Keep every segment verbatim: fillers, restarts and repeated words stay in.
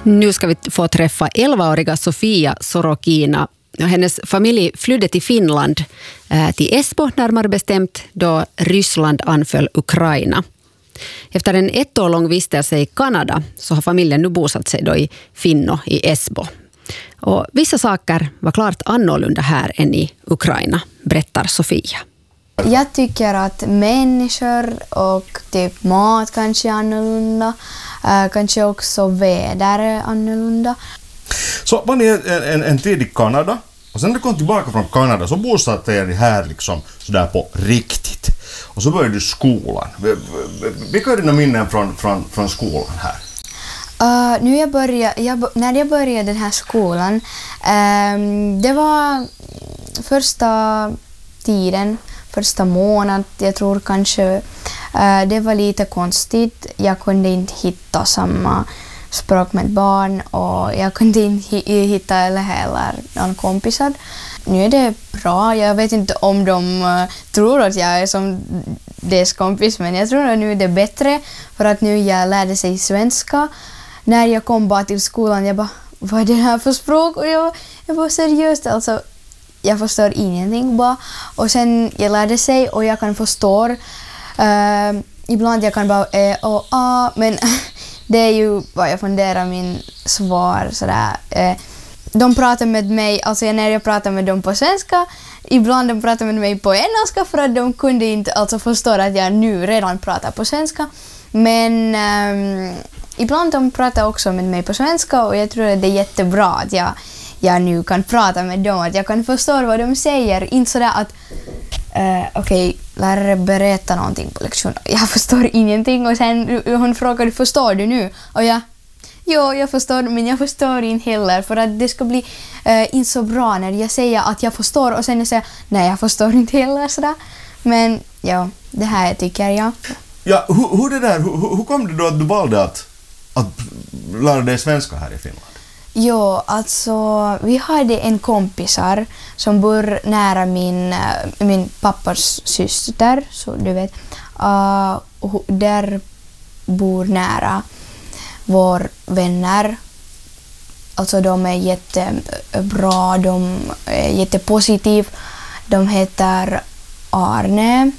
Nu ska vi få träffa elvaåriga Sofia Sorokina. Hennes familj flydde till Finland, till Esbo närmare bestämt, då Ryssland anföll Ukraina. Efter en ett år lång vistelse i Kanada så har familjen nu bosatt sig då i Finno i Esbo. Och vissa saker var klart annorlunda här än i Ukraina, berättar Sofia. Jag tycker att människor och typ mat kanske är annorlunda. Uh, kanske också väder är annorlunda. Så var ni en, en, en tid i Kanada och sen när du kom tillbaka från Kanada så bosatte jag här liksom sådär på riktigt. Och så började du skolan. Vilka är dina minnen från, från, från skolan här? Uh, nu jag började, jag, när jag började den här skolan, um, det var första tiden, första månaden, jag tror kanske uh, det var lite konstigt. Jag kunde inte hitta samma språk med barn och jag kunde inte hitta eller heller någon kompisar. Nu är det bra. Jag vet inte om de uh, tror att jag är som deras kompis, men jag tror att nu är det bättre för att nu jag lärde sig svenska. När jag kom bara till skolan, jag bara, vad är det här för språk? Och jag, jag var seriöst, alltså, jag förstår ingenting bara. Och sen jag lärde sig och jag kan förstå. Uh, ibland jag kan bara, eh, och ah, men det är ju vad jag funderar min svar sådär. Eh, de pratar med mig, alltså när jag pratar med dem på svenska, ibland de pratar med mig på engelska för att de kunde inte alltså förstå att jag nu redan pratar på svenska. Men um, ibland de pratar också med mig på svenska och jag tror att det är jättebra att jag, jag nu kan prata med dem, att jag kan förstå vad de säger. Inte sådär att uh, okej, okay, lärare berättar någonting på lektionen. Jag förstår ingenting och sen hon frågar, förstår du nu? Och jag, jo, jag förstår, men jag förstår inte heller för att det ska bli uh, inte så bra när jag säger att jag förstår och sen jag säger, nej jag förstår inte heller sådär. Men ja, det här tycker jag. Ja, hur, hur, det där, hur, hur kom det då att du valde att, att lära dig svenska här i Finland? Jo, alltså vi hade en kompisar som bor nära min, min pappas syster, så du vet. Uh, där bor nära vår vänner. Alltså de är jättebra, de är jättepositiva. De heter Arne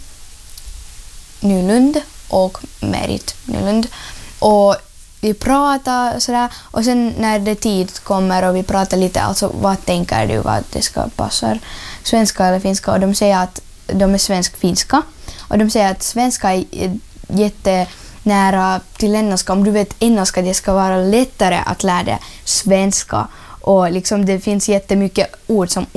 Nylund och Merit Nylund. Och vi pratar sådär och sen när det tid kommer och vi pratar lite, alltså vad tänker du vad det ska passa, svenska eller finska, och de säger att de är svensk-finska och de säger att svenska är jättenära till engelska. Om du vet engelska, det ska vara lättare att lära dig svenska och liksom det finns jättemycket ord som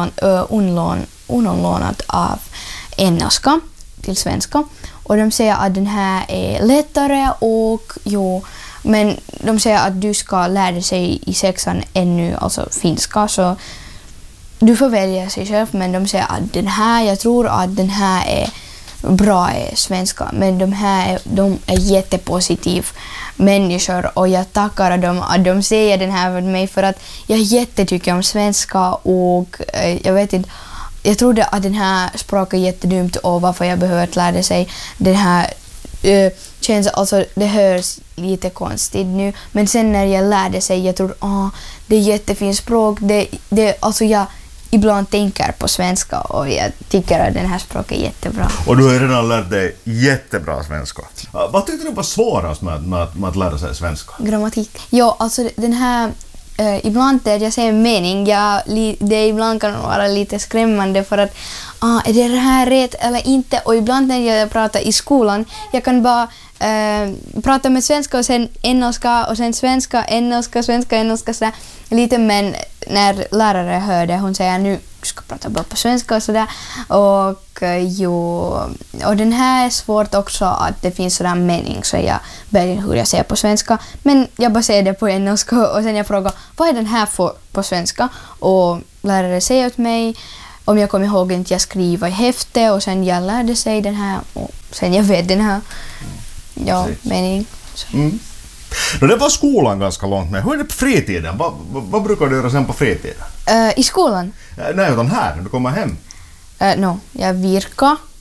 unlånat av engelska till svenska. Och de säger att den här är lättare och jo, men de säger att du ska lära sig i sexan ännu, alltså finska, så du får välja sig själv, men de säger att den här, jag tror att den här är bra är svenska, men de här är, de är jättepositiva människor och jag tackar dem att de säger den här med mig för att jag jättetycker om svenska och eh, jag vet inte, jag trodde att den här språket är jättedumt och varför jag behöver lära sig den här uh, känns, alltså det hörs lite konstigt nu, men sen när jag lärde sig, jag tror ah, det är jättefint språk, det, det, alltså jag ibland tänker på svenska och jag tycker att den här språket är jättebra. Och du har redan lärt dig jättebra svenska. Vad tyckte du var svårast med, med, med att lära sig svenska? Grammatik. Ja, alltså den här Uh, ibland när jag säger mening, jag, li, det ibland kan vara lite skrämmande för att ah, är det här rätt eller inte, och ibland när jag pratar i skolan, jag kan bara uh, prata med svenska och sen engelska och sen svenska, engelska, svenska, engelska sådär lite, men när lärare hörde, hon säger nu ska prata bara på svenska och sådär, och uh, jo, och den här är svårt också att det finns sådär mening, så jag väljer hur jag säger på svenska, men jag bara säger det på engelska och sen jag frågar vad är den här för på svenska, och lärare säger åt mig, om jag kommer ihåg inte jag skriver i häfte och sen jag lärde sig den här och sen jag vet den här ja, mening. Mm. Det var skolan ganska långt med. Hur är det på fritiden? Vad, vad, vad brukar du göra sen på fritiden? Uh, I skolan? Nej, utan här, när du kommer hem. Uh, no, jag virkar.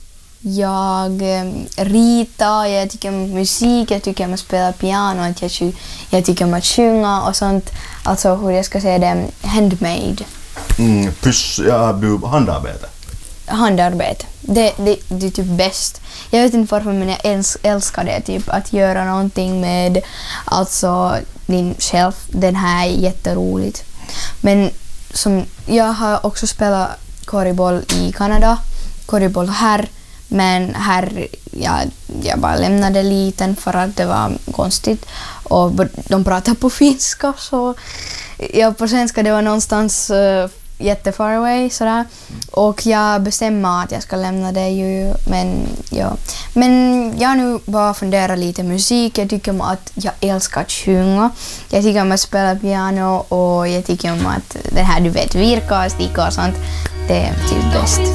jag ritar, jag tycker om musik, jag tycker om att spela piano, att jag, jag tycker om att sjunga och sånt. Alltså hur jag ska säga det, handmade. Mm, pys, ja, du, handarbete. Handarbete. Det, det, det är typ bäst. Jag vet inte varför, men jag äls, älskar det. Typ att göra någonting med alltså din själv. Den här är jätteroligt. Men som jag har också spelat korgboll i Kanada. Korgboll här. Men här, ja, jag bara lämnade liten för att det var konstigt. Och de pratar på finska, så ja, på svenska det var någonstans uh, jättefar away sådär. Och jag bestämmer att jag ska lämna det ju, men ja. Men jag nu bara funderar lite musik. Jag tycker om att jag älskar att sjunga. Jag tycker om att spela piano och jag tycker om att det här, du vet, virka och sticka och sånt. Det är typ bäst.